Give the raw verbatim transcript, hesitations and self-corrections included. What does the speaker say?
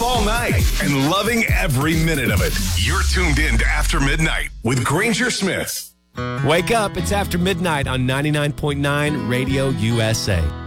all night and loving every minute of it. You're tuned in to After Midnight with Granger Smith. Wake up. It's After Midnight on ninety-nine point nine Radio U S A.